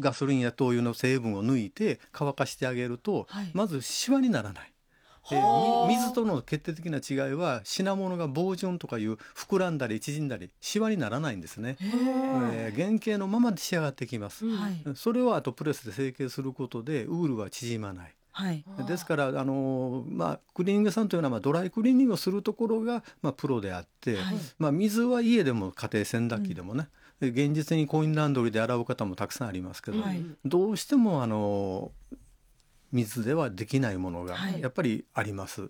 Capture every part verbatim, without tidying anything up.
ガソリンや灯油の成分を抜いて乾かしてあげると、 はい、 まずシワにならない。えー、水との決定的な違いは品物が防潤とかいう膨らんだり縮んだりシワにならないんですね。えー、原型のままで仕上がってきます、はい、それをあとプレスで成形することでウールは縮まない、はい、ですからあの、まあ、クリーニング屋さんというのはまあドライクリーニングをするところがまあプロであって、はい、まあ、水は家でも家庭洗濯機でもね、うん、現実にコインランドリーで洗う方もたくさんありますけど、はい、どうしてもあの水ではできないものがやっぱりあります、はい、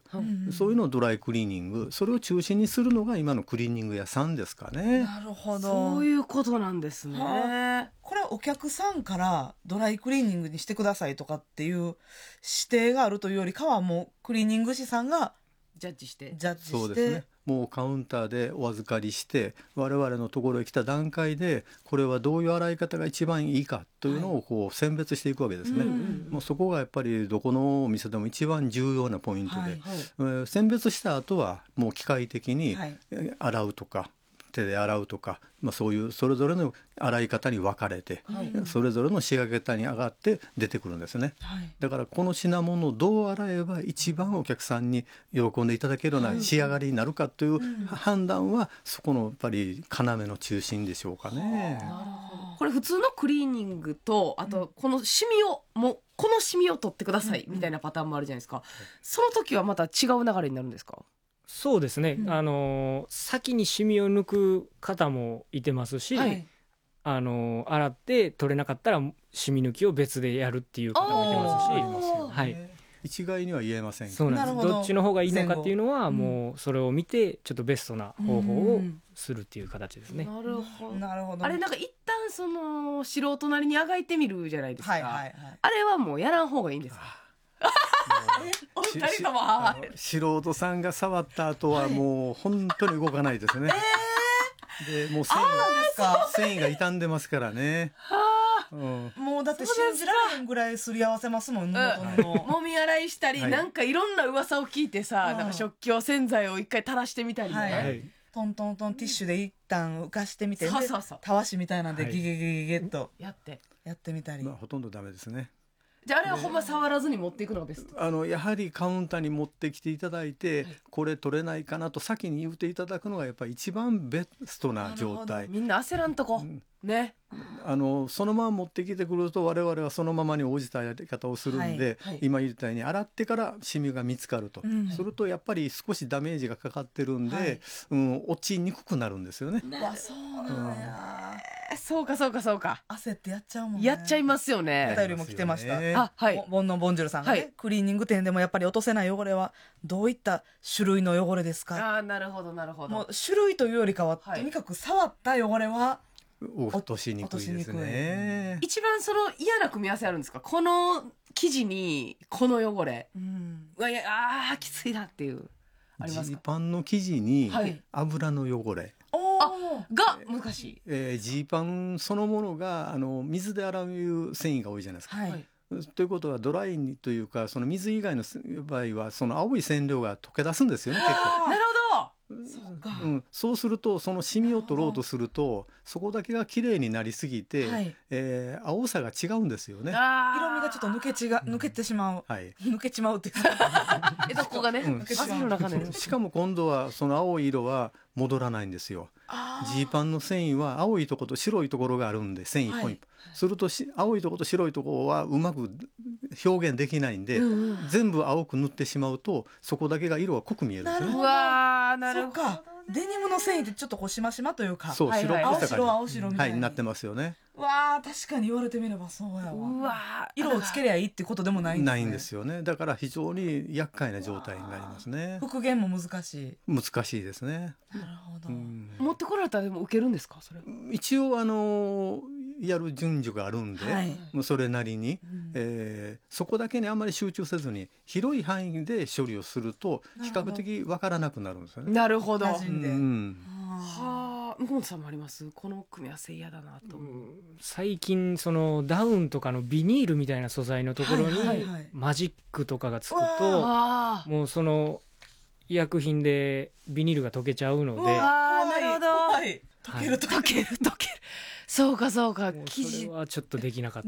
そういうのをドライクリーニング、それを中心にするのが今のクリーニング屋さんですかね。 なるほど、 そういうことなんですね。 これはお客さんからドライクリーニングにしてくださいとかっていう指定があるというよりかは、もうクリーニング師さんがジャッジしてジャッジして、 そうですね、もうカウンターでお預かりして我々のところへ来た段階でこれはどういう洗い方が一番いいかというのをこう選別していくわけですね、はい、もうそこがやっぱりどこのお店でも一番重要なポイントで、はい、えー、選別した後はもう機械的に洗うとか手で洗うとか、まあ、そういうそれぞれの洗い方に分かれて、はい、それぞれの仕上げ方に上がって出てくるんですね、はい、だからこの品物をどう洗えば一番お客さんに喜んでいただけるような仕上がりになるかという判断はそこのやっぱり要の中心でしょうかね。 なるほど。これ普通のクリーニングとあとこのシミをもうこのシミを取ってくださいみたいなパターンもあるじゃないですか、その時はまた違う流れになるんですか？ そうですね、うん、あの先にシミを抜く方もいてますし、はい、あの洗って取れなかったらシミ抜きを別でやるっていう方もいてますし、はい、 一概には言えません。 そうなんです。どっちの方がいいのかっていうのはもうそれを見てちょっとベストな方法をするっていう形ですね。 なるほど、 なるほど。 あれなんか一旦その素人なりにあがいてみるじゃないですか、はいはいはい、あれはもうやらん方がいいんですか？お二人とも素人さんが触った後はもう本当に動かないですね、えー、でもう繊維が繊維が傷んでますからね、 うん、もうだって信じられへんぐらいすり合わせますもんね、 うん、もみ洗いしたり、はい、なんかいろんな噂を聞いてさ、なんか食器用洗剤を一回垂らしてみたりね、はいはい、 トントントンティッシュで一旦浮かしてみて、そうそうそう、たわしみたいなんでギゲギゲギゲッとやってやってみたり、 まあ、ほとんどダメですね。 じゃああれはほんま触らずに持っていくのがベスト。 あのやはりカウンターに持ってきていただいて、はい、これ取れないかなと先に言っていただくのがやっぱり一番ベストな状態。 みんな焦らんとこ、うん、ね、 あのそのまま持ってきてくると我々はそのままに応じたやり方をするんで、はいはい、今言ったように洗ってからシミが見つかると、うん、するとやっぱり少しダメージがかかってるんで、はい、うん、落ちにくくなるんですよね。 そうなんや、 うん、そうかそうかそうか、 焦ってやっちゃうもんね。 やっちゃいますよね。 お便りも来てました。 あ、はい、 ボンノンボンジュルさんがね、はい、クリーニング店でもやっぱり落とせない汚れはどういった種類の汚れですか？ あ、なるほどなるほど。 もう種類というよりかは、はい、とにかく触った汚れは落としにくいですね。 一番その嫌な組み合わせあるんですか？この生地にこの汚れ、うん、うわ、いや、あーきついなっていうありますか？ ジーパンの生地に油の汚れ、 はい、が難しい。 えー、ジーパンそのものがあの水で洗う繊維が多いじゃないですか、はい、ということはドライにというかその水以外の場合はその青い染料が溶け出すんですよね、結構。 なるほど。 そうか、うん、そうするとそのシミを取ろうとするとそこだけが綺麗になりすぎて、はい、えー、青さが違うんですよね。 色味がちょっと抜けちが抜けてしまう、はい、抜けちまうってえどこがね、うん、の中でしかも今度はその青い色は戻らないんですよ。ジーパンの繊維は青いところと白いところがあるんで繊維ポイント、はい、するとし青いところと白いところはうまく表現できないんで、うん、全部青く塗ってしまうとそこだけが色が濃く見えるんですよね。 うわー、なるほど。 デニムの繊維ってちょっとこうしましまというか、 そう、白っぽさが青白みたいな、 はい、なってますよね。 わー、確かに言われてみればそうやわ。うわ、色をつけりゃいいってことでもないんですね。 ないんですよね。だから非常に厄介な状態になりますね。 復元も難しい。 難しいですね。 なるほど、うん、 持ってこられたらでも受けるんですか？それ一応あのやる順序があるんで、はい、それなりに、うん、えー、そこだけにあんまり集中せずに広い範囲で処理をすると比較的分からなくなるんですよね。 なるほど。 馴染んで、うん、 はあ、向本さんもあります？この組み合わせ嫌だなと思う、うん、 最近そのダウンとかのビニールみたいな素材のところにマジックとかがつくと、もうその医薬品でビニールが溶けちゃうので、 あ、なるほど、 溶ける溶ける溶ける溶ける、そうかそうか、 生地はちょっとできなかった。